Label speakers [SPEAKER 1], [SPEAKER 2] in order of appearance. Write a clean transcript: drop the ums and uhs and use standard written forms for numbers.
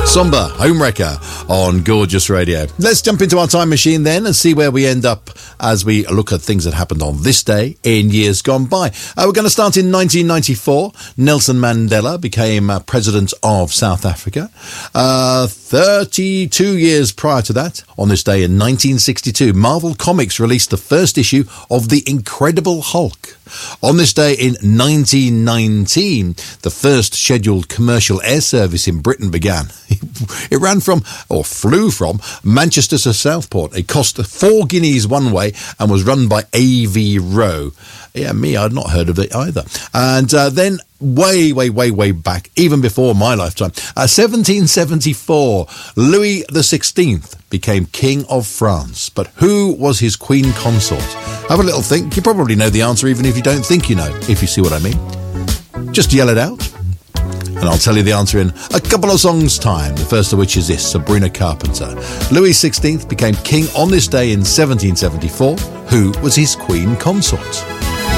[SPEAKER 1] Somber Homewrecker on Gorgeous Radio. Let's jump into our time machine then and see where we end up as we look at things that happened on this day in years gone by. We're going to start in 1994. Nelson Mandela became president of South Africa. 32 years prior to that, on this day in 1962, Marvel Comics released the first issue of The Incredible Hulk. On this day in 1919, the first scheduled commercial air service in Britain began. It ran from, or flew from, Manchester to Southport. It cost 4 guineas one way and was run by A.V. Rowe. Yeah, I'd not heard of it either. And then way back, even before my lifetime, 1774, Louis XVI became King of France. But who was his queen consort? Have a little think. You probably know the answer even if you don't think you know, if you see what I mean. Just yell it out, and I'll tell you the answer in a couple of songs' time, the first of which is this, Sabrina Carpenter. Louis XVI became king on this day in 1774. Who was his queen consort?